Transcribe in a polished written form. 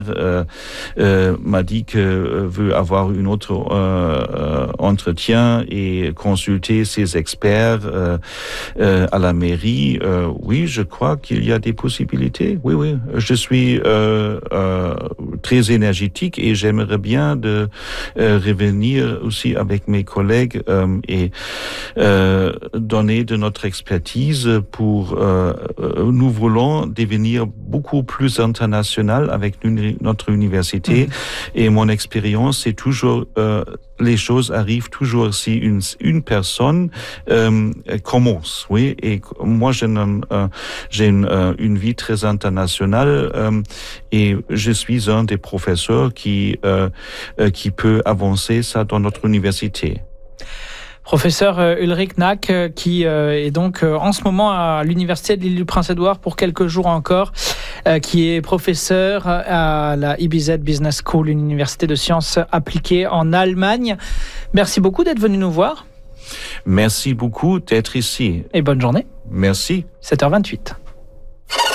m'a dit que veut avoir une autre entretien et consulter ses experts à la mairie. Oui, je crois qu'il y a des possibilités. Oui, je suis très énergétique et j'aimerais bien de revenir aussi avec mes collègues et donner de notre expertise pour nous voulons devenir beaucoup plus international avec notre université. Et mon expérience, c'est toujours les choses arrivent toujours si une personne commence. Oui, et moi j'ai une vie très internationale et je suis un des professeurs qui peut avancer ça dans notre université. Professeur Ulrich Nack, qui est donc en ce moment à l'Université de l'Île-du-Prince-Édouard pour quelques jours encore, qui est professeur à la IBZ Business School, une université de sciences appliquées en Allemagne. Merci beaucoup d'être venu nous voir. Merci beaucoup d'être ici. Et bonne journée. Merci. 7h28.